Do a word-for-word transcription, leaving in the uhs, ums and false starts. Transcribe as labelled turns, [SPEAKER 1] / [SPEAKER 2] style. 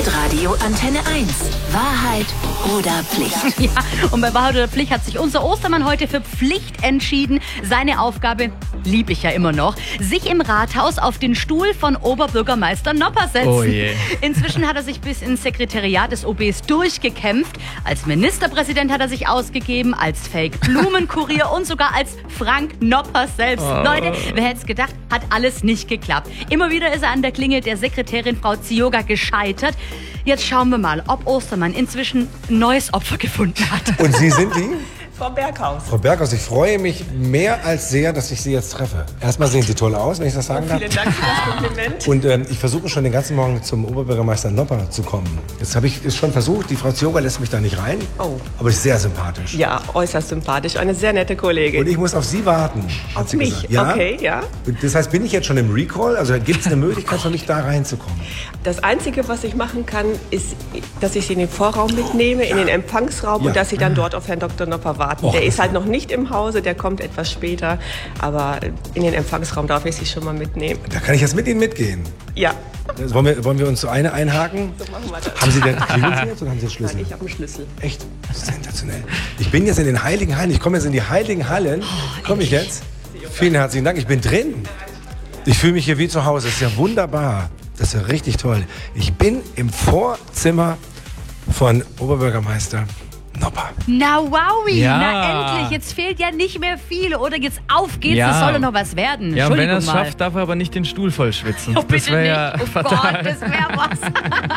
[SPEAKER 1] Hitradio Antenne eins. Wahrheit oder Pflicht?
[SPEAKER 2] Ja, und bei Wahrheit oder Pflicht hat sich unser Ostermann heute für Pflicht entschieden. Seine Aufgabe, lieb ich ja immer noch, sich im Rathaus auf den Stuhl von Oberbürgermeister Nopper setzen.
[SPEAKER 3] Oh je.
[SPEAKER 2] Inzwischen hat er sich bis ins Sekretariat des O Bs durchgekämpft. Als Ministerpräsident hat er sich ausgegeben, als Fake-Blumenkurier und sogar als Frank Nopper selbst.
[SPEAKER 3] Oh.
[SPEAKER 2] Leute, wer hätte es gedacht, hat alles nicht geklappt. Immer wieder ist er an der Klinge der Sekretärin Frau Zioga gescheitert. Jetzt schauen wir mal, ob Ostermann inzwischen ein neues Opfer gefunden hat.
[SPEAKER 4] Und Sie sind die?
[SPEAKER 5] Frau Berghaus.
[SPEAKER 4] Frau Berghaus, ich freue mich mehr als sehr, dass ich Sie jetzt treffe. Erstmal sehen Sie toll aus, wenn ich das sagen darf.
[SPEAKER 5] Vielen Dank für das Kompliment.
[SPEAKER 4] Und ähm, ich versuche schon den ganzen Morgen zum Oberbürgermeister Nopper zu kommen. Jetzt habe ich es schon versucht, die Frau Zioga lässt mich da nicht rein.
[SPEAKER 5] Oh.
[SPEAKER 4] Aber ist sehr sympathisch.
[SPEAKER 5] Ja, äußerst sympathisch. Eine sehr nette Kollegin.
[SPEAKER 4] Und ich muss auf Sie warten, hat
[SPEAKER 5] Auf
[SPEAKER 4] sie
[SPEAKER 5] mich?
[SPEAKER 4] gesagt. Ja?
[SPEAKER 5] Okay, ja.
[SPEAKER 4] Und das heißt, bin ich jetzt schon im Recall? Also gibt es eine Möglichkeit für mich, da reinzukommen?
[SPEAKER 5] Das Einzige, was ich machen kann, ist, dass ich Sie in den Vorraum mitnehme, in den Empfangsraum
[SPEAKER 4] Ja.
[SPEAKER 5] und dass Sie dann dort auf Herrn Doktor Nopper warten.
[SPEAKER 4] Och,
[SPEAKER 5] der ist
[SPEAKER 4] das-
[SPEAKER 5] halt noch nicht im Hause, der kommt etwas später. Aber in den Empfangsraum darf ich Sie schon mal mitnehmen.
[SPEAKER 4] Da kann ich jetzt mit Ihnen mitgehen.
[SPEAKER 5] Ja,
[SPEAKER 4] Das wollen, wir, wollen wir uns so eine einhaken?
[SPEAKER 5] so machen wir das.
[SPEAKER 4] Haben Sie denn Klingel jetzt oder haben Sie den Schlüssel?
[SPEAKER 5] Nein, ich habe einen Schlüssel.
[SPEAKER 4] Echt? Sensationell. Ich bin jetzt in den Heiligen Hallen. Ich komme jetzt in die Heiligen Hallen. Komme ich jetzt? Vielen herzlichen Dank. Ich bin drin. Ich fühle mich hier wie zu Hause. Das ist ja wunderbar. Das ist ja richtig toll. Ich bin im Vorzimmer von Oberbürgermeister Nopper.
[SPEAKER 2] Na wowi,
[SPEAKER 3] Ja.
[SPEAKER 2] na endlich, jetzt fehlt ja nicht mehr viel, oder? Jetzt auf geht's,
[SPEAKER 3] Ja.
[SPEAKER 2] es soll doch noch was werden.
[SPEAKER 3] Ja, und wenn er
[SPEAKER 2] Entschuldigung
[SPEAKER 3] es
[SPEAKER 2] mal.
[SPEAKER 3] schafft, darf er aber nicht den Stuhl voll schwitzen.
[SPEAKER 2] Oh,
[SPEAKER 3] das
[SPEAKER 2] bitte
[SPEAKER 3] wäre ja
[SPEAKER 2] nicht. Oh
[SPEAKER 3] fatal.
[SPEAKER 2] Gott, das wäre was.